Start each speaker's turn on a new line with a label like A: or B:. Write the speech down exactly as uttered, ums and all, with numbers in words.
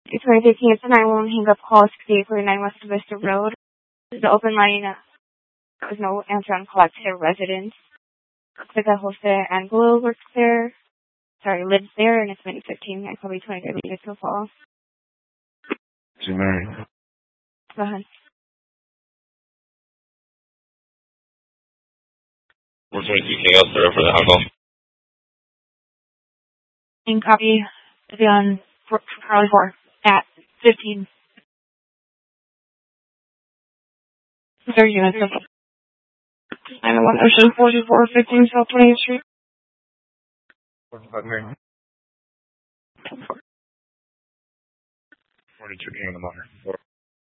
A: It's twenty fifteen, it's a nine one one hang-up call, sixty-eight forty-nine West Vista Road. This is the open line. Uh, there was no answer on call to their residence. Looks like a host there, Angelo works there. Sorry, lives there, and it's twenty fifteen, and probably twenty-five minutes will fall.
B: She married.
A: Go ahead.
B: four twenty-two K L Star for the alcohol.
A: And copy to be on for, for Charlie four at fifteen. thirty units of nine oh one Ocean forty-four fifteen South twentieth Street.
B: forty-five Marion. forty-two King of the Modern.